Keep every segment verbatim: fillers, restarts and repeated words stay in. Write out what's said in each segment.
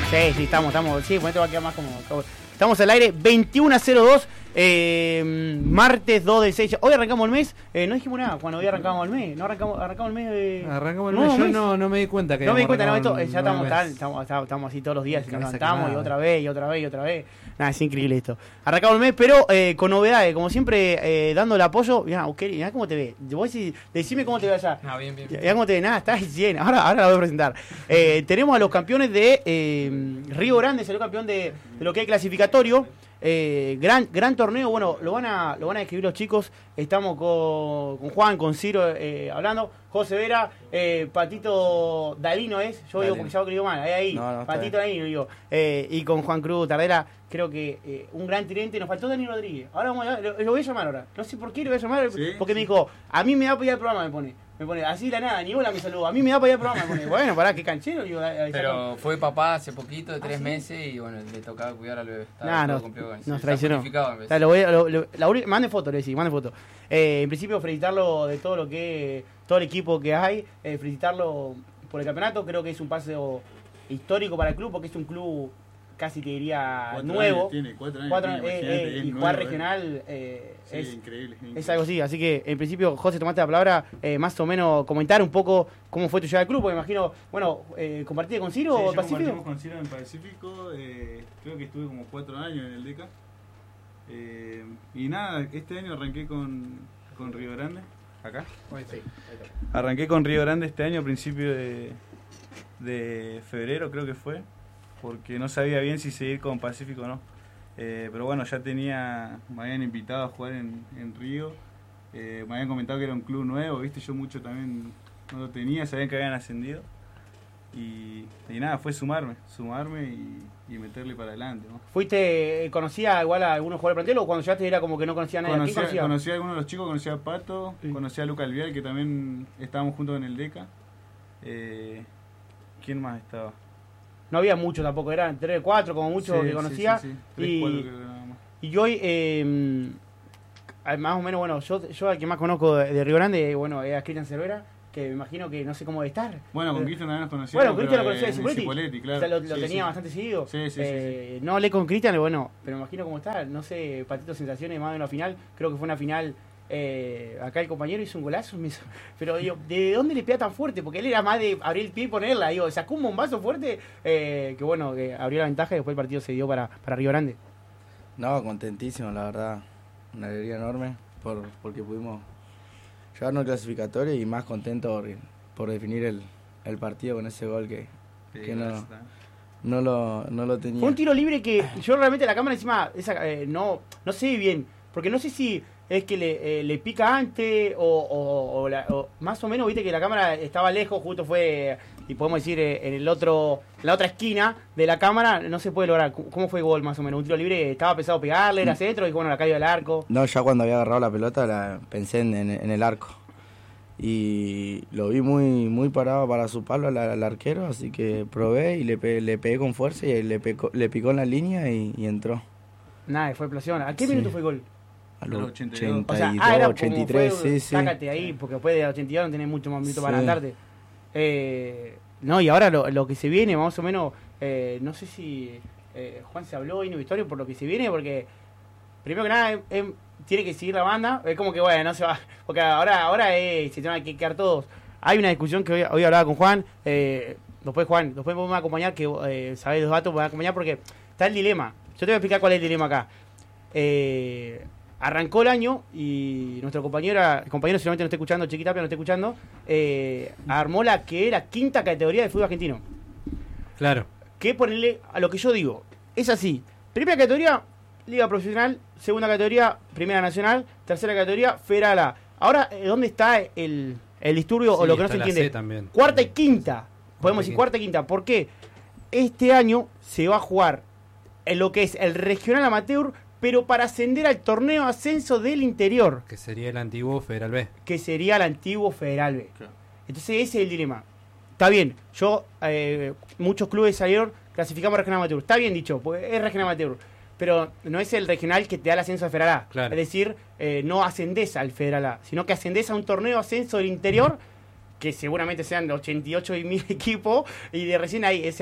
Sí, sí, estamos, estamos. Sí, pues esto va a quedar más como. como estamos al aire, veintiuno a cero dos, eh, martes dos del seis. Hoy arrancamos el mes. Eh, no dijimos nada cuando hoy arrancamos el mes. No arrancamos, arrancamos el mes de. Arrancamos el mes. Yo mes. No, no me di cuenta que. No me di cuenta, no, esto, ya estamos, tal, estamos, estamos así todos los días. Nos levantamos y otra vez, y otra vez, y otra vez. Nada, es increíble esto. Arrancamos el mes, pero eh, con novedades, como siempre, eh, dando el apoyo. Mirá, okay, mirá cómo te ve. Vos decís, decime cómo te ve allá. No, bien, bien. Mirá cómo te ve. Nada, estás bien. Ahora, ahora la voy a presentar. Eh, tenemos a los campeones de eh, Río Grande, salió campeón de, de lo que hay clasificatorio. Eh, gran gran torneo, bueno, lo van a lo van a describir los chicos. Estamos con, con Juan, con Ciro eh, hablando, José Vera, eh, Patito Dalino es, yo digo porque ya lo digo mal, ahí, ahí no, no, Patito Dalino digo, eh, y con Juan Cruz Tardera, creo que eh, un gran tirante. Nos faltó Dani Rodríguez, ahora vamos a, lo, lo voy a llamar ahora, no sé por qué lo voy a llamar, ¿sí? Porque me dijo, a mí me da para ir al programa, me pone. Me pone así la nada, ni hola me saludó. A mí me da para ir al programa. Me pone, bueno, pará, qué canchero. Digo, pero fue papá hace poquito, de tres ¿Ah, sí? meses, y bueno, le tocaba cuidar al bebé. Nah, no, nos traicionó. Lo voy, lo, lo, la, mande foto, le decís, mande foto. Eh, en principio, felicitarlo de todo lo que todo el equipo que hay. Eh, felicitarlo por el campeonato. Creo que es un paseo histórico para el club, porque es un club casi te diría cuatro nuevo. Años tiene, cuatro años cuatro, tiene, eh, eh, y nuevo, jugar eh. regional eh, sí, es, increíble, increíble. es algo así. Así que, en principio, José, tomaste la palabra, eh, más o menos comentar un poco cómo fue tu llegada al club, porque me imagino, bueno, eh, ¿compartiste con Ciro sí, o Pacífico? Compartimos con Ciro en Pacífico, eh, creo que estuve como cuatro años en el D E C A. Eh, y nada, este año arranqué con, con Río Grande, acá. Sí, arranqué con Río Grande este año a principio de, de febrero, creo que fue. Porque no sabía bien si seguir con Pacífico o no. Eh, pero bueno, ya tenía, me habían invitado a jugar en, en Río. Eh, me habían comentado que era un club nuevo, viste, yo mucho también no lo tenía, sabían que habían ascendido. Y, y nada, fue sumarme, sumarme y, y meterle para adelante, ¿no? ¿Fuiste, conocía igual a algunos jugadores del plantel o cuando llegaste era como que no conocía a nadie? Conocía, conocía? conocía a algunos de los chicos, conocía a Pato, sí. Conocía a Luca Alvial, que también estábamos juntos en el D E C A. Eh, ¿Quién más estaba? No había mucho tampoco, eran tres, cuatro como mucho sí, que conocía. Sí, sí, sí. Tres, y, cuatro, creo, y hoy, eh, más o menos, bueno, yo, yo al que más conozco de, de Río Grande, bueno, es a Cristian Cervera, que me imagino que no sé cómo debe estar. Bueno, con Cristian también nos conocíamos. Bueno, Cristian lo conocía de Cipolletti, Cipolletti, claro. O sea, lo, lo sí, tenía sí. bastante seguido. Sí, sí, eh, sí, sí. No hablé con Cristian, bueno, pero me imagino cómo está. No sé, Patito, sensaciones más de una final. Creo que fue una final. Eh, acá el compañero hizo un golazo, me hizo, pero digo, ¿de dónde le pega tan fuerte? Porque él era más de abrir el pie y ponerla, digo, sacó un bombazo fuerte, eh, que bueno, que abrió la ventaja y después el partido se dio para, para Río Grande. No, contentísimo, la verdad, una alegría enorme por porque pudimos llevarnos al clasificatorio y más contento por, por definir el, el partido con ese gol que, sí, que no, no, lo, no lo tenía. Fue un tiro libre que yo realmente la cámara encima, esa, eh, no, no sé bien, porque no sé si es que le, eh, le pica antes o, o, o, la, o más o menos, viste que la cámara estaba lejos, justo fue, y podemos decir, eh, en el otro en la otra esquina de la cámara, no se puede lograr. ¿Cómo fue el gol más o menos? ¿Un tiro libre? ¿Estaba pesado pegarle? ¿Era centro? Y bueno, la cayó del arco. No, ya cuando había agarrado la pelota la pensé en, en, en el arco. Y lo vi muy muy parado para su palo al, al arquero, así que probé y le pegué, le pegué con fuerza y le, pecó, le picó en la línea y, y entró. Nada, fue explosión. ¿A qué sí. minuto fue el gol? A los ochenta y dos, o sea, ah, era ochenta y tres, fue, sí, sí. Sácate ahí, porque después de ochenta y dos no tenés mucho más minutos sí. para adelantarte. Eh, no, y ahora lo, lo que se viene, más o menos, eh, no sé si eh, Juan se habló en Victorio por lo que se viene, porque primero que nada eh, eh, tiene que seguir la banda, es como que bueno, no se va, porque ahora ahora eh, se tienen que quedar todos. Hay una discusión que hoy, hoy hablaba con Juan, eh, después Juan, después me va a acompañar, que eh, sabés los datos, me va a acompañar porque está el dilema. Yo te voy a explicar cuál es el dilema acá. Eh... Arrancó el año y nuestro compañero, el compañero seguramente no está escuchando, Chiquitapia no está escuchando, eh, armó la que era quinta categoría del fútbol argentino. Claro. Que ponerle a lo que yo digo. Es así. Primera categoría, Liga Profesional. Segunda categoría, Primera Nacional. Tercera categoría, Federal A. Ahora, ¿dónde está el, el disturbio sí, o lo que no se entiende? Cuarta y quinta. Podemos decir cuarta y quinta. ¿Por qué? Este año se va a jugar en lo que es el regional amateur, pero para ascender al torneo ascenso del interior. Que sería el antiguo Federal B. Que sería el antiguo Federal B. Claro. Entonces ese es el dilema. Está bien, yo, eh, muchos clubes salieron, clasificamos regional amateur. Está bien dicho, pues es regional amateur. Pero no es el regional que te da el ascenso al Federal A. Claro. Es decir, eh, no ascendés al Federal A, sino que ascendés a un torneo ascenso del interior, que seguramente sean de ochenta y ocho mil equipos, y de recién ahí, o sea...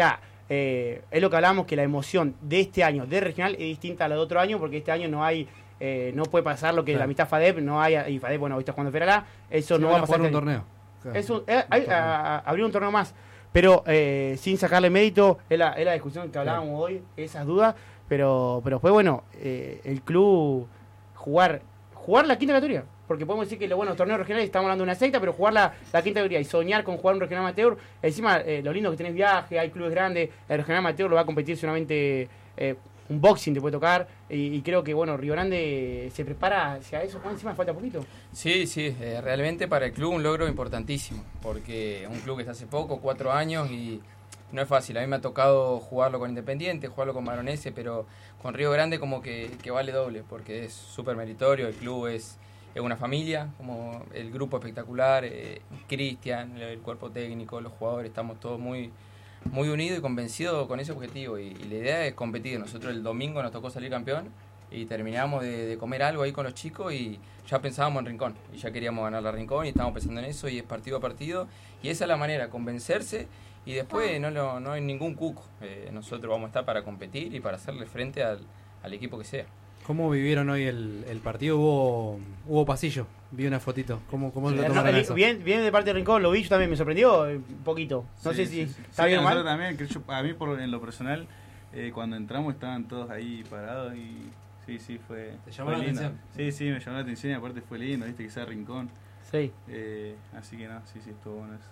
eh, es lo que hablábamos, que la emoción de este año de regional es distinta a la de otro año, porque este año no hay, eh, no puede pasar lo que Claro. la mitad FADEP, no hay, y FADEP, bueno, ahorita jugando Feralá, eso Sí, no van va a pasar. jugar un este año. torneo. Claro. Es un- eh, hay- Un torneo. a- a- abrir un torneo más, pero eh, sin sacarle mérito, es la, es la discusión que hablábamos hoy, esas dudas, pero pero fue bueno, eh, el club jugar jugar la quinta categoría, porque podemos decir que los buenos torneos regionales estamos hablando de una secta, pero jugar la, la quinta categoría y soñar con jugar un regional amateur, encima eh, lo lindo que tenés viaje, hay clubes grandes, el regional amateur lo va a competir solamente eh, un boxing te puede tocar, y, y creo que bueno, Río Grande se prepara hacia eso. Juan, encima falta poquito. Sí, sí, eh, realmente para el club un logro importantísimo, porque un club que está hace poco, cuatro años, y no es fácil. A mí me ha tocado jugarlo con Independiente, jugarlo con Maronese, pero con Río Grande como que, que vale doble, porque es súper meritorio, el club es, es una familia, como el grupo espectacular, eh, Cristian, el cuerpo técnico, los jugadores, estamos todos muy... muy unido y convencido con ese objetivo, y, y la idea es competir. Nosotros el domingo nos tocó salir campeón y terminamos de, de comer algo ahí con los chicos y ya pensábamos en Rincón, y ya queríamos ganar la Rincón y estábamos pensando en eso, y es partido a partido, y esa es la manera, convencerse, y después no, lo, no hay ningún cuco. Eh, nosotros vamos a estar para competir y para hacerle frente al, al equipo que sea. ¿Cómo vivieron hoy el, el partido? ¿Hubo, hubo pasillo? Vi una fotito. ¿Cómo, cómo lo Eh, no, tomaron el- eso? bien, bien de parte de Rincón, lo vi, yo también me sorprendió eh, un poquito. No Sí, sé sí, si sí. está Sí, bien o nosotros mal. también, que yo- a mí por, en lo personal, eh, cuando entramos estaban todos ahí parados y sí, sí, fue, ¿Te llamó fue la lindo. atención? Sí, sí, me llamó la atención y aparte fue lindo, viste que sea Rincón. Sí. Eh, así que no, sí, sí, estuvo bueno eso.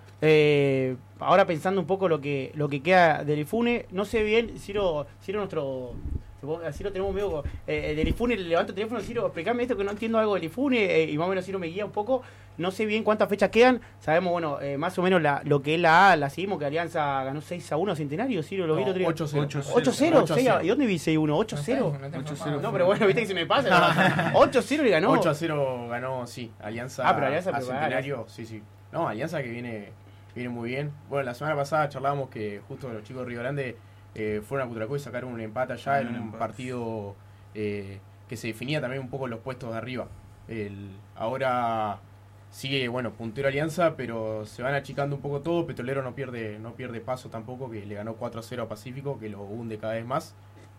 Eh, ahora pensando un poco lo que lo que queda del Ifune, no sé bien, Ciro, Ciro nuestro... Ciro tenemos medio... Eh, del Ifune, le levanto el teléfono, Ciro, explicame esto que no entiendo algo del Ifune, eh, y más o menos Ciro me guía un poco. No sé bien cuántas fechas quedan, sabemos, bueno, eh, más o menos la, lo que es la A, la seguimos, que Alianza ganó seis a uno a Centenario, Ciro, lo vi el otro día. ocho cero. ocho cero, seis a- ¿y dónde vi seis a uno? ocho cero. No, ocho no, cero. No, pero bueno, viste que se me pasa. ocho cero le ganó. ocho a cero ganó, sí, Alianza, Ah, pero Alianza, a pero Centenario, sí, sí. No, Alianza que viene viene muy bien. Bueno, la semana pasada charlábamos que justo los chicos de Río Grande eh, fueron a Cutralcó y sacaron un empate allá en Un un empate. partido eh, que se definía también un poco los puestos de arriba. El, ahora sigue, bueno, puntero Alianza, pero se van achicando un poco todo. Petrolero no pierde no pierde paso tampoco, que le ganó cuatro a cero a Pacífico, que lo hunde cada vez más.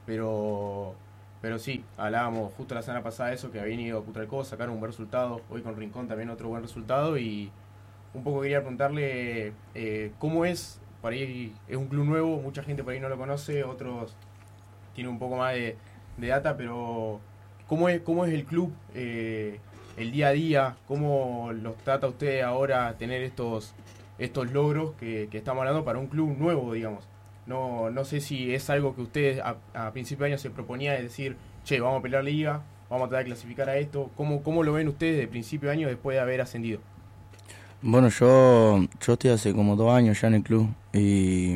Pero pero sí, hablábamos justo la semana pasada de eso, que habían ido a Cutralcó, sacaron un buen resultado. Hoy con Rincón también otro buen resultado. Y un poco quería preguntarle eh, cómo es, por ahí es un club nuevo, mucha gente por ahí no lo conoce, otros tienen un poco más de, de data, pero ¿cómo es, cómo es el club, eh, el día a día? ¿Cómo los trata usted ahora tener estos, estos logros que, que estamos hablando para un club nuevo, digamos? No, no sé si es algo que usted a, a principio de año se proponía de decir, che, vamos a pelear liga, vamos a tratar de clasificar a esto. ¿Cómo, cómo lo ven ustedes de principio de año después de haber ascendido? Bueno, yo, yo estoy hace como dos años ya en el club y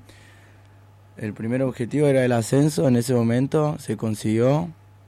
el primer objetivo era el ascenso, en ese momento se consiguió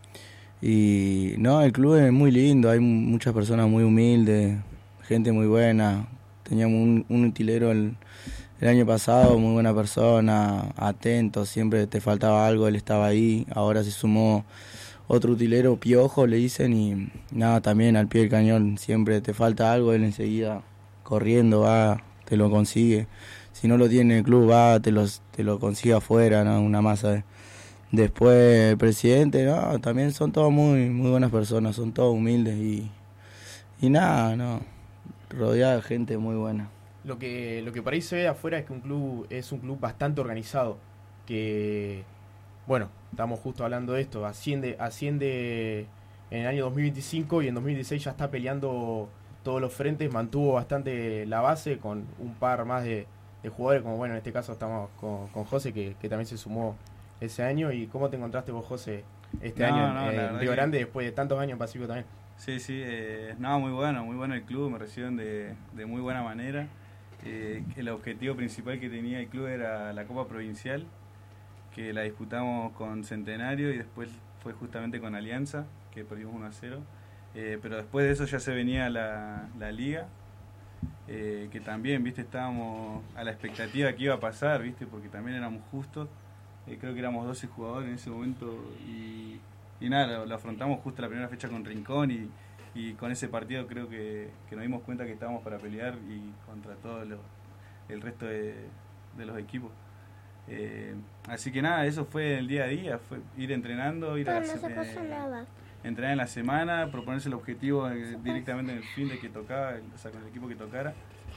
y no, el club es muy lindo, hay muchas personas muy humildes, gente muy buena, teníamos un, un utilero el, el año pasado, muy buena persona, atento, siempre te faltaba algo, él estaba ahí, ahora se sumó otro utilero, Piojo le dicen, y nada, también al pie del cañón, siempre te falta algo, él enseguida corriendo va, te lo consigue. Si no lo tiene el club, va, te, los, te lo consigue afuera, ¿no? Una masa de... Después el presidente, no, también son todos muy muy buenas personas, son todos humildes y, y nada, no, rodeada de gente muy buena. Lo que, lo que por ahí se ve afuera es que un club es un club bastante organizado, que, bueno, estamos justo hablando de esto, asciende, asciende en el año dos mil veinticinco y en dos mil dieciséis ya está peleando todos los frentes, mantuvo bastante la base con un par más de, de jugadores, como bueno, en este caso estamos con, con José, que, que también se sumó ese año. ¿Y cómo te encontraste vos, José, este No, año no, en, la en verdad Río que- Grande, después de tantos años en Pacífico también? Sí, sí, eh, no, muy bueno, muy bueno el club, me recibieron de, de muy buena manera. Eh, el objetivo principal que tenía el club era la Copa Provincial, que la disputamos con Centenario y después fue justamente con Alianza, que perdimos uno a cero. Eh, pero después de eso ya se venía la, la Liga, eh, que también, viste, estábamos a la expectativa que iba a pasar, viste, porque también éramos justos. Eh, creo que éramos doce jugadores en ese momento y, y nada, lo, lo afrontamos justo la primera fecha con Rincón y, y con ese partido creo que, que nos dimos cuenta que estábamos para pelear y contra todo lo- el resto de, de los equipos. Eh, así que nada, eso fue el día a día, fue ir entrenando, ir a hacer, eh, entrenar en la semana, proponerse el objetivo eh, directamente en el fin de que tocaba, o sea, con el equipo que tocara.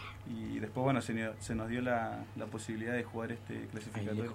Y después, bueno, se, se nos dio la, la posibilidad de jugar este clasificatorio,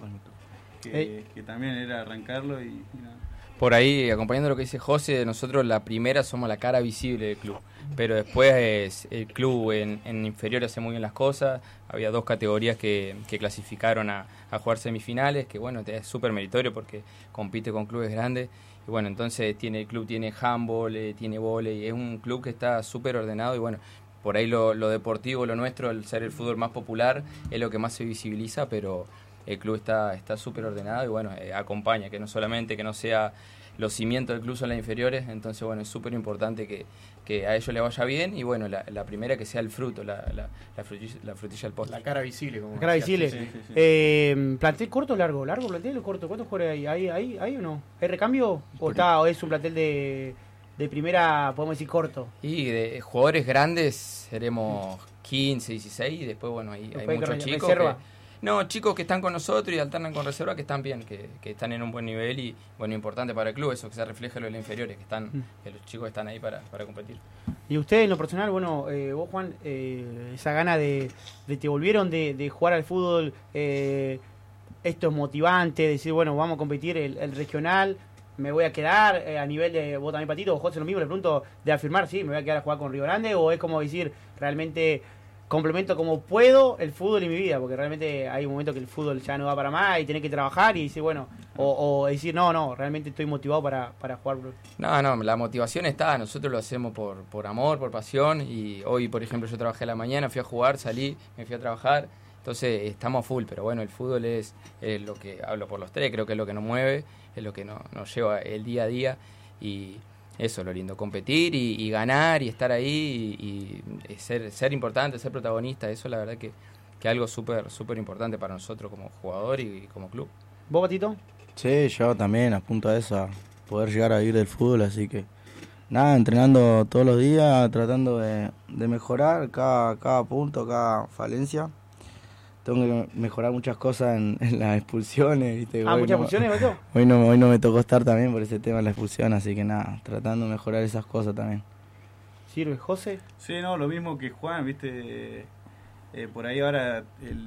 que, que también era arrancarlo y, y nada. Por ahí, acompañando lo que dice José, nosotros la primera somos la cara visible del club, pero después es, el club en, en inferior hace muy bien las cosas, había dos categorías que, que clasificaron a, a jugar semifinales, que bueno, es súper meritorio porque compite con clubes grandes, y bueno, entonces tiene el club tiene handball, eh, tiene vóley, es un club que está súper ordenado y bueno, por ahí lo, lo deportivo, lo nuestro, el ser el fútbol más popular, es lo que más se visibiliza, pero el club está está súper ordenado y bueno, eh, acompaña, que no solamente que no sea los cimientos del club son las inferiores, entonces bueno, es súper importante que, que a ellos les vaya bien y bueno, la, la primera que sea el fruto, la, la, la, frutilla, la frutilla del postre. La cara visible. Como la cara decía, visible. sí, sí, sí. Eh, ¿Plantel corto o largo? ¿Largo plantel o corto? ¿Cuántos jugadores hay? ¿Hay, hay, hay o no? ¿Hay recambio? ¿O, está, o es un plantel de, de primera, podemos decir, corto? Y de jugadores grandes seremos quince, dieciséis y después bueno, hay, hay muchos chicos que, no, chicos que están con nosotros y alternan con reserva que están bien, que, que están en un buen nivel y bueno, importante para el club eso, que se refleje en los inferiores, que están mm. que los chicos están ahí para, para competir. Y usted en lo personal, bueno, eh, vos Juan, eh, esa gana de, de te volvieron de, de jugar al fútbol, eh, esto es motivante, decir, bueno, vamos a competir el, el regional, me voy a quedar eh, a nivel de, vos también Patito, o José lo mismo, le pregunto, de afirmar, sí, me voy a quedar a jugar con Río Grande, o es como decir, realmente complemento como puedo el fútbol y mi vida, porque realmente hay un momento que el fútbol ya no va para más y tenés que trabajar y decir, bueno, o, o decir, no, no, realmente estoy motivado para, para jugar. No, no, la motivación está, nosotros lo hacemos por, por amor, por pasión y hoy, por ejemplo, yo trabajé a la mañana, fui a jugar, salí, me fui a trabajar, entonces estamos full, pero bueno, el fútbol es, es lo que, hablo por los tres, creo que es lo que nos mueve, es lo que nos, nos lleva el día a día y eso es lo lindo, competir y, y ganar y estar ahí y, y ser ser importante, ser protagonista, eso la verdad que que algo súper súper importante para nosotros como jugador y, y como club. ¿Vos, Patito? Sí, yo también apunto a eso, a poder llegar a vivir del fútbol, así que nada, entrenando todos los días, tratando de, de mejorar cada, cada punto, cada falencia. Tengo que mejorar muchas cosas en, en las expulsiones, ¿viste? Ah, hoy ¿muchas no, expulsiones, Beto? Hoy no, hoy no me tocó estar también por ese tema de la expulsión, así que nada, tratando de mejorar esas cosas también. ¿Sirve, José? Sí, no, lo mismo que Juan, ¿viste? Eh, por ahí ahora el,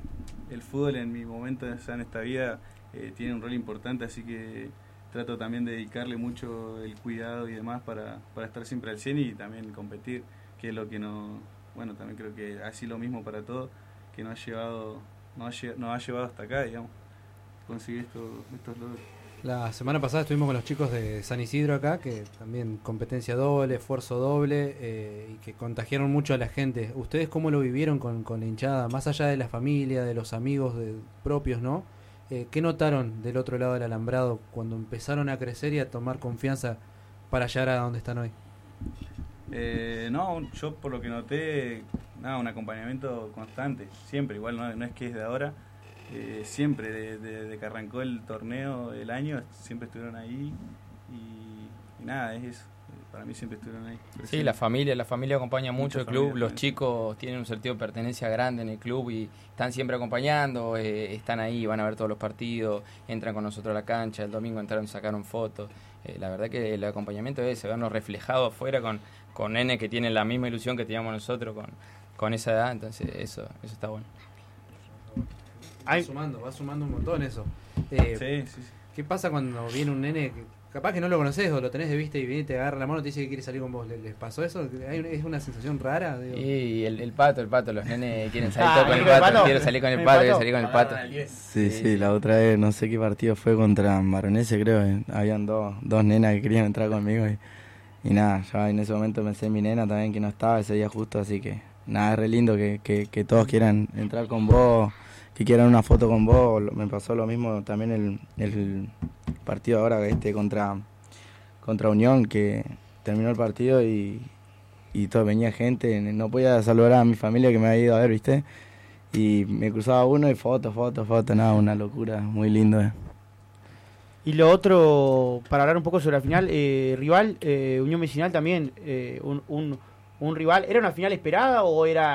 el fútbol en mi momento, o sea, en esta vida, eh, tiene un rol importante, así que trato también de dedicarle mucho el cuidado y demás para, para estar siempre al cien y también competir, que es lo que no, bueno, también creo que así lo mismo para todos, que nos ha llevado nos ha, nos ha llevado hasta acá, digamos, conseguir esto, estos logros. La semana pasada estuvimos con los chicos de San Isidro acá, que también competencia doble, esfuerzo doble, eh, y que contagiaron mucho a la gente. ¿Ustedes cómo lo vivieron con, con la hinchada? Más allá de la familia, de los amigos de, propios, ¿no? Eh, ¿Qué notaron del otro lado del alambrado cuando empezaron a crecer y a tomar confianza para llegar a donde están hoy? Eh, no, yo por lo que noté, nada, un acompañamiento constante, siempre, igual no, no es que es de ahora, eh, siempre, desde de, de que arrancó el torneo, el año, siempre estuvieron ahí y, y nada, es eso, para mí siempre estuvieron ahí. Sí, la familia, la familia acompaña mucho Mucha el club, familia, los chicos tienen un sentido de pertenencia grande en el club y están siempre acompañando, eh, están ahí, van a ver todos los partidos, entran con nosotros a la cancha, el domingo entraron, sacaron fotos, eh, la verdad que el acompañamiento es, se vernos reflejados afuera con con nenes que tienen la misma ilusión que teníamos nosotros con, con esa edad, entonces eso eso está bueno. Va sumando, va sumando un montón eso. Eh, sí, sí, sí. ¿Qué pasa cuando viene un nene que capaz que no lo conoces o lo tenés de vista y viene y te agarra la mano y te dice que quiere salir con vos? ¿Les pasó eso? ¿Es una sensación rara? Digo? Y el, el pato, el pato, los nenes quieren salir Ah, todo con el ¿el pato, pato? quiero salir con el ¿El pato, pato? quiero salir con el pato. Sí, sí, sí, la otra vez, no sé qué partido fue contra Maronese, creo, eh, habían dos, dos nenas que querían entrar conmigo y... Y nada, ya en ese momento pensé en mi nena también que no estaba ese día justo, así que nada, es re lindo que, que, que todos quieran entrar con vos, que quieran una foto con vos. Me pasó lo mismo también el, el partido ahora este contra, contra Unión, que terminó el partido y, y todo, venía gente, no podía saludar a mi familia que me había ido a ver, ¿viste? Y me cruzaba uno y foto, foto, foto, nada, una locura, muy lindo. Eh. Y lo otro, para hablar un poco sobre la final, eh, rival, eh, Unión Vecinal también, eh, un, un, un rival, ¿era una final esperada o era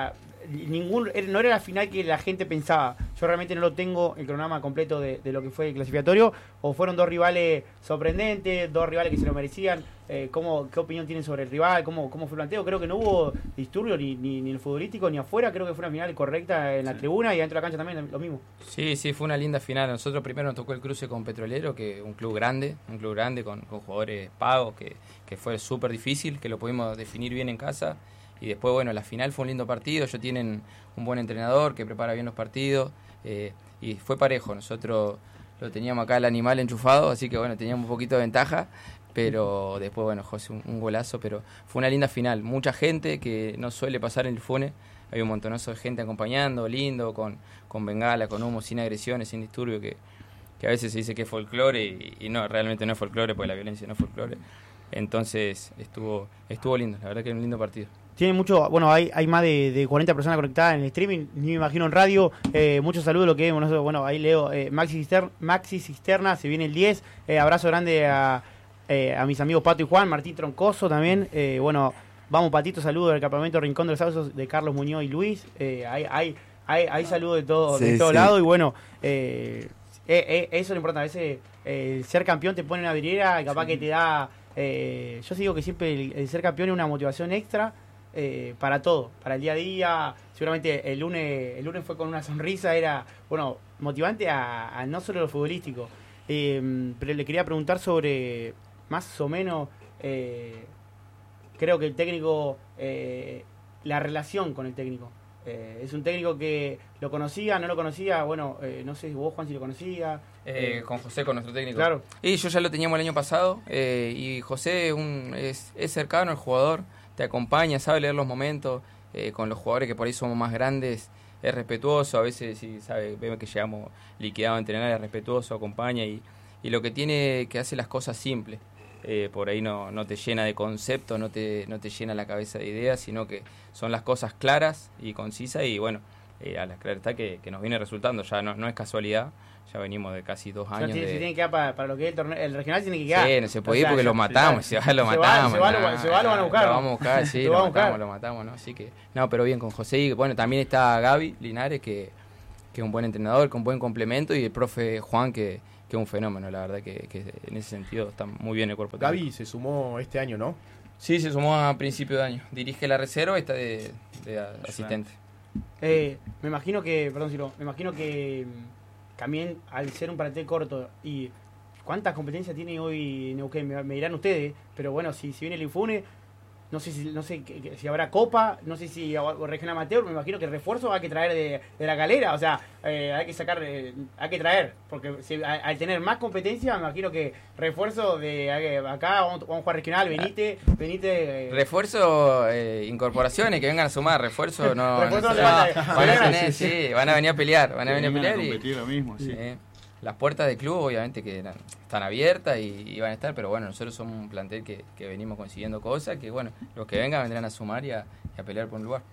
ningún no era la final que la gente pensaba. Yo realmente no lo tengo el cronograma completo de, de lo que fue el clasificatorio, o fueron dos rivales sorprendentes, dos rivales que se lo merecían. Eh, ¿cómo, ¿Qué opinión tienen sobre el rival? ¿Cómo, cómo fue el planteo? Creo que no hubo disturbio ni, ni, ni en el futbolístico ni afuera. Creo que fue una final correcta en la sí. tribuna y dentro de la cancha también lo mismo. Sí, sí, fue una linda final. Nosotros primero nos tocó el cruce con Petrolero, que un club grande, un club grande con, con jugadores pagos, que, que fue súper difícil, que lo pudimos definir bien en casa. Y después, bueno, la final fue un lindo partido. Ellos tienen un buen entrenador que prepara bien los partidos. Eh, y fue parejo. Nosotros lo teníamos acá el animal enchufado, así que bueno, teníamos un poquito de ventaja. Pero después, bueno, José, un, un golazo, pero fue una linda final. Mucha gente que no suele pasar en el Fune. Hay un montonazo de gente acompañando, lindo, con, con bengala, con humo, sin agresiones, sin disturbio, que, que a veces se dice que es folclore y, y no, realmente no es folclore, porque la violencia no es folclore. Entonces estuvo estuvo lindo, la verdad que era un lindo partido. Tiene mucho, bueno, hay hay más de, de cuarenta personas conectadas en el streaming, ni me imagino en radio. Eh, muchos saludos, lo que vemos nosotros. Bueno, ahí leo, eh, Maxi, Cisterna, Maxi Cisterna, se viene el diez. Eh, abrazo grande a... Eh, a mis amigos Pato y Juan, Martín Troncoso también, eh, bueno, vamos Patito, saludos del campamento Rincón de los Sauces de Carlos Muñoz y Luis, eh, hay, hay, hay, hay saludos de todo, sí, de todo sí. lado y bueno, eh, eh, eh, eso es lo importante, a veces eh, ser campeón te pone en una vidriera y capaz sí. que te da, eh, yo digo que siempre el, el ser campeón es una motivación extra eh, para todo, para el día a día, seguramente el lunes, el lunes fue con una sonrisa, era, bueno, motivante a, a no solo lo futbolístico, eh, pero le quería preguntar sobre... Más o menos, eh, creo que el técnico, eh, la relación con el técnico. Eh, es un técnico que lo conocía, no lo conocía, bueno, eh, no sé vos, Juan, si lo conocía. Eh, eh, con José, con nuestro técnico. Claro. Y yo ya lo teníamos el año pasado, eh, y José un, es, es cercano al jugador, te acompaña, sabe leer los momentos, eh, con los jugadores que por ahí somos más grandes, es respetuoso, a veces si sabe, vemos que llegamos liquidados a entrenar, es respetuoso, acompaña, y, y lo que tiene que hace las cosas simples. Eh, por ahí no, no te llena de conceptos, no te, no te llena la cabeza de ideas, sino que son las cosas claras y concisas y bueno, eh, a la claridad está que, que nos viene resultando, ya no, no es casualidad, ya venimos de casi dos años. Se de... tiene que quedar para, para lo que es el torneo, el regional tiene que quedar. Sí, no se puede ir porque ya, lo matamos, sí, si va, lo se matamos. Va, se, va, nah, lo, se va, lo van a buscar. Lo vamos a buscar, sí, lo, lo matamos, lo matamos, ¿no? Así que, no, pero bien con José y bueno, también está Gaby Linares, que, que es un buen entrenador, con buen complemento, y el profe Juan, que que es un fenómeno, la verdad que, que en ese sentido está muy bien el cuerpo técnico. Gaby se sumó este año, ¿no? Sí, se sumó a principio de año. Dirige la reserva y está de, de asistente. Eh, me imagino que, perdón, Ciro, me imagino que también al ser un plantel corto y cuántas competencias tiene hoy Neuquén, me, me dirán ustedes, pero bueno, si, si viene el Infune, no sé si no sé que, que, si habrá Copa, no sé si Regional Amateur, me imagino que el refuerzo hay que traer de, de la galera, o sea, eh, hay que sacar, eh, hay que traer, porque si, al, al tener más competencia, me imagino que refuerzo de eh, acá, vamos, vamos a jugar regional, venite, venite. Eh. Refuerzo, eh, incorporaciones, que vengan a sumar, refuerzo no. refuerzo no no van, a, van, a tener, sí, sí, van a venir a pelear, van a venir a pelear. A competir y, lo mismo, sí. eh, las puertas del club obviamente que eran, están abiertas y, y van a estar, pero bueno, nosotros somos un plantel que, que venimos consiguiendo cosas, que bueno, los que vengan vendrán a sumar y a, y a pelear por un lugar.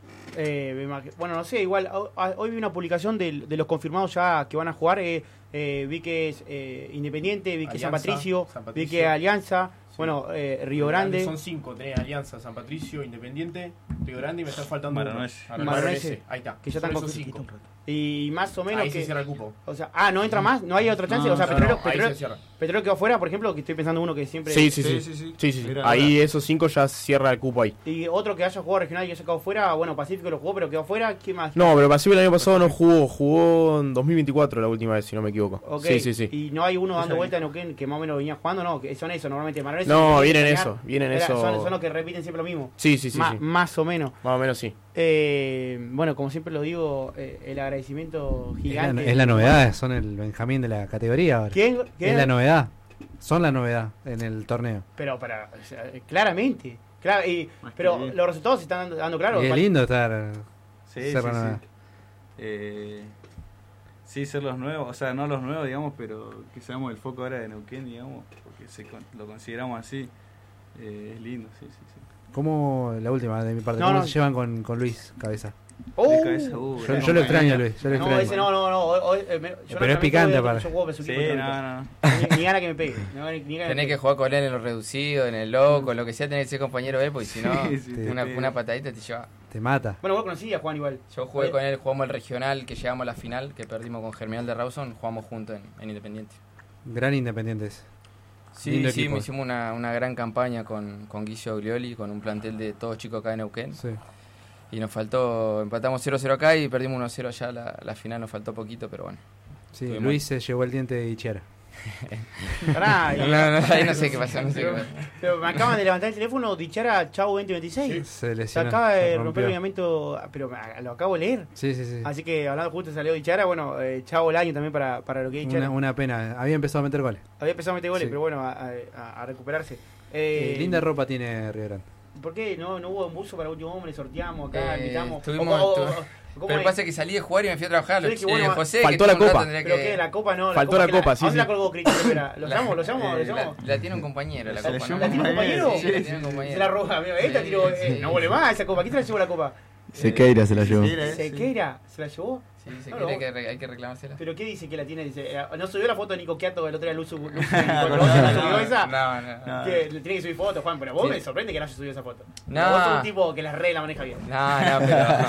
Eh, bueno, no sé, igual hoy vi una publicación de, de los confirmados ya que van a jugar, eh, eh, vi que es eh, Independiente, vi que Alianza, San, Patricio, San Patricio, vi que Alianza, sí. bueno, eh, Río Grande. Son cinco, tenés Alianza, San Patricio, Independiente, Río Grande y me está faltando Maronese. uno. Maronese. Ahí está. Que ya están esos con cinco. Y más o menos ahí que se cierra el cupo. O sea, ah, no entra más, no hay otra chance, No, o sea, no, Petrolero, no, ahí Petrolero, se cierra. Petrolero quedó afuera, por ejemplo, que estoy pensando uno que siempre. Sí, sí, sí. Sí, sí, sí. sí, sí. Mira, ahí ahora. esos cinco ya cierra el cupo ahí. Y otro que haya jugado regional y haya quedado fuera, bueno, Pacífico lo jugó, pero quedó fuera, ¿qué más? No, pero Pacífico el año pasado no jugó, jugó en dos mil veinticuatro la última vez, si no me equivoco. Okay. Sí, sí, sí. Y no hay uno dando vuelta en Neuquén que más o menos venía jugando, no, que son eso, normalmente Manuel. No, vienen eso, vienen Era, eso. Son, son los que repiten siempre lo mismo. Sí, sí, sí, Ma, sí. Más o menos. Más o menos sí. Eh, bueno, como siempre lo digo, eh, el agradecimiento Es gigante. la, es la novedad, son el Benjamín de la categoría ahora. ¿Quién? ¿Quién? Es la novedad, son la novedad en el torneo. Pero, para, o sea, claramente. Claro, y, Más que pero bien. los resultados se están dando, dando claro. Y es lindo estar. Sí, ser sí, la sí. novedad. Eh, sí, ser los nuevos, o sea, no los nuevos, digamos, pero que seamos el foco ahora de Neuquén, digamos, porque se, con- lo consideramos así. Eh, es lindo, sí, sí, sí. ¿Cómo, la última de mi parte, No, cómo no. se llevan con, con Luis Cabeza? ¡Oh! De cabeza, uh, Yo, la yo lo extraño, compañía. Luis, yo lo No, extraño. ese no, no, no. hoy- hoy, eh, me- yo Pero no- es también picante, juego- aparte. Yo juego de su Sí, equipo, no, no. Ni, ni gana que me pegue. Ni, ni gana Tenés me que jugar con él en lo reducido, en el loco, en lo que sea, tenés que ser compañero de él, porque si no, Sí, sí, una, sí. una patadita te lleva. Te mata. Bueno, vos conocías a Juan igual. Yo jugué ¿Eh? con él, jugamos el regional, que llegamos a la final, que perdimos con Germinal de Rawson, jugamos juntos en, en Independiente. Gran Independiente ese. Sí, Lindo sí, equipo. hicimos una, una gran campaña con, con Guiso Glioli, con un plantel de todos chicos acá en Neuquén. Sí. Y nos faltó, empatamos cero cero acá y perdimos uno cero allá la, la final, nos faltó poquito, pero bueno. Sí, Estuvimos- Luis se llevó el diente de Ichiara. Pará, No, y- no, no, ahí no sé qué pasó, no sé qué pero, pasó. pero me acaban de levantar el teléfono, Dichara Chavo veinte veintiséis. Se Se lesionó. acaba se de rompió. romper el ligamento, pero me- lo acabo de leer. Sí, sí, sí. Así que hablando justo salió Dichara, bueno, eh, Chavo el año también para, para lo que es Dichara. Una, una pena. Había empezado a meter goles. Había empezado a meter goles, Sí. pero bueno, a, a- a recuperarse. Eh, Eh, linda ropa tiene Río Grande. ¿Por qué no, no hubo un buzo para último hombre? Sorteamos acá, Eh, invitamos. tuvimos- O- o- tu- o- ¿cómo Pero es? pasa que salí de jugar y me fui a trabajar. Yo Lo- dije, bueno, eh, va- José, faltó que la tuvo un rato, copa. tendría Pero que- que la copa no. Faltó copa la que copa, ¿a sí, dónde sí. la colgó Cristian? Espera, ¿Lo La- llamo? ¿Lo llamo? ¿Lo eh, llamo? La, la tiene un compañero, la Se la copa, llevó ¿no? ¿La tiene un compañero? Sí, la tiene un Se compañero. la roja, amigo. Esta Sí, tiró. sí. eh, no vuelve más esa copa. ¿Quién se la llevó la copa? Sequeira se la llevó. Sequeira, eh, sí. ¿Sequeira? ¿Se la llevó? Sí, se No, quiere no. que re- hay que reclamársela. ¿Pero qué dice que la tiene? Dice, eh, ¿no subió la foto de Nico Quiato el otro día Luz Luz- Luz- No, ¿no no, subió no, esa? No, no. No. Que le tiene que subir fotos, Juan, pero vos Sí. me sorprende que no haya subido esa foto. No. Vos sos un tipo que las reglas maneja bien. No, no,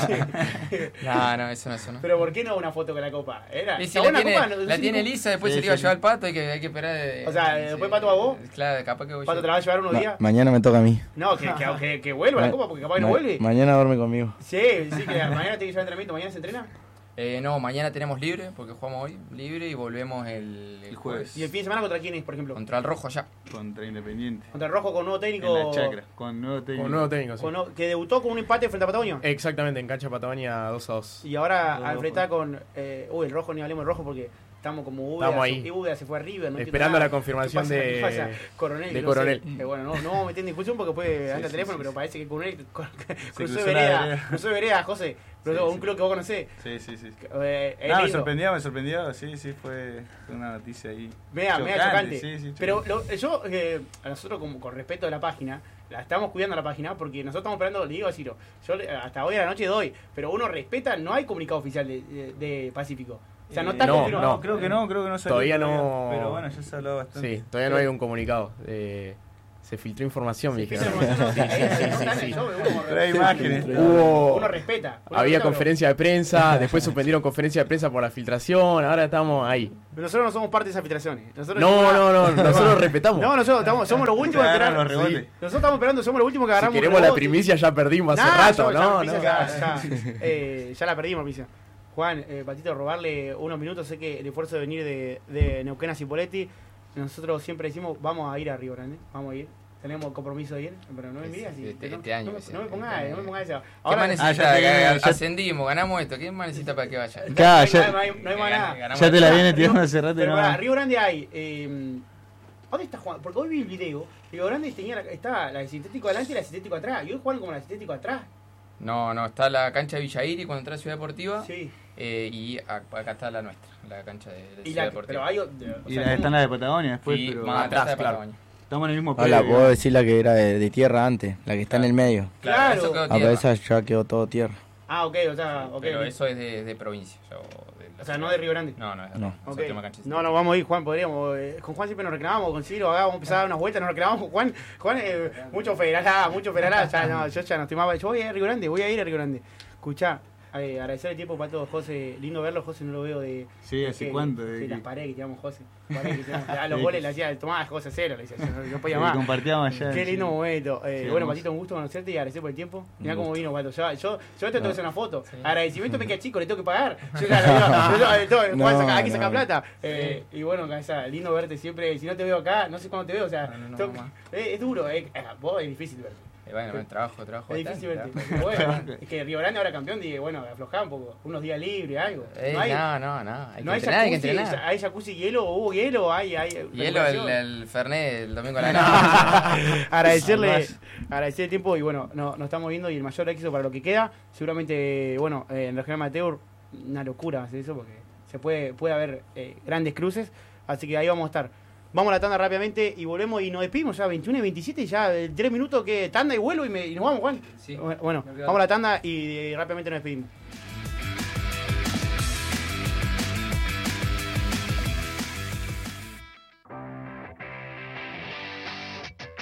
pero. No, no, eso no, eso no. Pero ¿por qué no una foto con la copa? Era, Y si ¿está la buena tiene, copa? No- no la sé tiene ni- lisa, después Sí, se le iba a sí. llevar el pato, hay que, hay que esperar. eh, O sea, sí, ¿después Pato a vos? Claro, capaz que voy ¿Pato yo. te la va a llevar unos Ma- días? mañana me toca a mí. No, que, que, que, que vuelva la Ma- copa porque capaz que no ma- vuelve. Mañana duerme conmigo. Sí, sí, que mañana tiene que llevar entrenamiento. ¿Mañana se entrena? Eh, no, mañana tenemos libre, porque jugamos hoy, libre, y volvemos el, el El jueves. ¿Y el fin de semana contra quién es, por ejemplo? Contra el rojo allá. Contra Independiente. Contra el Rojo con nuevo técnico. En la chacra. Con nuevo técnico. Con nuevo técnico, sí. con no- que debutó con un empate frente a Patagonia. Exactamente, en cancha Patagonia dos a dos. Y ahora Los al enfrentar rojos. con. Eh, uy, el Rojo, ni hablemos del Rojo porque estamos como Úbeda. Estamos se- ahí. Úbeda se fue a River. No entiendo Esperando nada. la confirmación ¿Qué pasa? de- ¿Qué pasa? Coronel. de no Coronel. sé. Eh, bueno, no, no vamos a meter en discusión porque puede andar sí, el teléfono, sí, pero sí. parece que Coronel cruzó cruzó de la vereda. vereda. Cruzó de vereda, José. Cruzó Sí, un sí. club que vos conocés. Sí, sí, sí. Eh, es No, me lindo. sorprendió, me sorprendió. Sí, sí, fue, fue una noticia ahí. Mea, mea chocante. Sí, sí, Pero lo- yo, eh, a nosotros, como, con respeto a la página, la estamos cuidando la página porque nosotros estamos esperando, le digo a Ciro, yo le- hasta hoy a la noche doy, pero uno respeta, no hay comunicado oficial de, de- de Pacífico. O sea, no está Eh, no, confirmado. no. creo que no, creo que no salió Todavía no- Pero bueno, ya se ha hablado bastante. Sí, todavía no hay un comunicado. Eh, se filtró información, me Esa dijeron. información no- Sí, sí, eh, sí, no sí, está en el sí. show, uno- Pero hay imágenes. Hubo, Uno respeta. Uno había respeta, conferencia de prensa, después suspendieron conferencia de prensa por la filtración, ahora estamos ahí. pero nosotros no somos parte de esas filtraciones. Nosotros No, somos- no, no, nosotros respetamos. No, nosotros estamos, somos los últimos en Agarran esperar. los rebotes. Sí. Nosotros estamos esperando, somos los últimos que Si agarramos. queremos la rebote. primicia ya perdimos hace Nah, rato, yo- ¿no? ya, no. ya, ya, eh, ya la perdimos, Pisa. Juan, eh, Patito, robarle unos minutos. Sé que el esfuerzo de venir de, de Neuquén a Cipolletti, nosotros siempre decimos, vamos a ir a Río Grande, vamos a ir. Tenemos compromiso de ir, pero no me envías. Este- este no, año, no, me- ese, no me este pongas, año. no me pongas eso. ¿Qué Ahora, más Ah, necesita? ya te- Que ya- ascendimos, ganamos esto. ¿Qué más necesita para que vaya? no, Claro, hay, ya- no hay- no hay más nada. Ganamos Ya te la esto. viene tirando hace rato y Pero no. para Río Grande hay. Eh, ¿Dónde está Juan? Porque hoy vi el video. Río Grande tenía la, estaba la de sintético adelante y la de sintético atrás. Y hoy juegan como la de sintético atrás. No, no, está la cancha de Villairi cuando entra a Ciudad Deportiva. Sí. eh, y a- acá está la nuestra, la cancha de, de Y Ciudad la, Deportiva. pero hay. o- o Y sea, la están las de Patagonia después, y pero más atrás atrás, de claro. Patagonia. estamos en el mismo Ahora, predio. puedo decir la que era de, de tierra antes, la que está en el medio. Claro. eso quedó Ah, pero tierra, esa ya quedó todo tierra. Ah, ok, o sea, ok. pero eso es de, de provincia. yo- de la O sea, ciudad. no de Río Grande. No, no, es de No. acá, es Ok. la última cancha. No, no, vamos a ir, Juan, podríamos. eh, con Juan siempre nos reclamamos, con Ciro, acá vamos a empezar a dar unas vueltas, nos reclamamos. Juan, Juan, eh, mucho federalá, mucho federalá. Ya, no, yo ya no estoy más. Yo voy a ir a Río Grande, voy a ir a Río Grande. Escuchá, eh, agradecer el tiempo para todos, José. Lindo verlo, José, no lo veo de. Sí, ¿hace que- cuánto? De De las que- paredes que tiramos, José. Paredes que tiramos. A los Sí. goles le hacía, tomás, José cero, le decía, yo no, no podía que más. compartíamos allá. Qué lindo sí. momento. Eh, Sí, bueno, hermoso. Patito, un gusto conocerte y agradecer por el tiempo. Mirá Un cómo gusto. vino, Pato. Yo, yo, yo te tengo que hacer una foto. Sí. Agradecimiento me queda chico, le tengo que pagar. Yo ya lo digo, yo- yo- todo, No, Juan, saca- hay que sacar no. plata. Eh, y bueno, cabeza, lindo verte siempre. Si no te veo acá, no sé cuándo te veo. O sea, No, no, no, to- mamá. eh, es duro. Eh, eh, vos es difícil verte. Eh, bueno, el trabajo, trabajo. Es bastante, difícil verte. trabajo. Bueno, es que Río Grande ahora campeón, dije, bueno, aflojá un poco. Unos días libres, algo. Eh, no hay, no, no, no. Hay no que hay entrenar, hay que jacuzzi, entrenar. hay jacuzzi hielo, hubo hielo, hay. hay Hielo, el, recuperación. el Fernet el domingo a la noche. agradecerle, Además. agradecer el tiempo y bueno, no, nos estamos viendo y el mayor éxito para lo que queda. Seguramente, bueno, eh, en Regional Amateur, una locura hacer eso porque se puede, puede haber eh, grandes cruces, así que ahí vamos a estar. Vamos a la tanda rápidamente y volvemos y nos despedimos ya, veintiuno y veintisiete, ya eh, tres minutos que tanda y vuelo y, me, y nos vamos, Juan. Sí. Bueno, Me quedo. vamos a la tanda y, eh, rápidamente nos despedimos.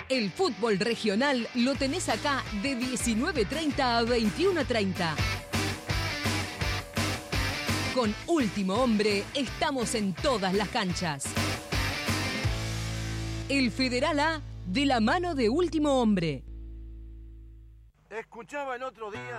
El fútbol regional lo tenés acá de diecinueve treinta a veintiuno treinta. Con Último Hombre estamos en todas las canchas. El Federal A de la mano de Último Hombre. Escuchaba el otro día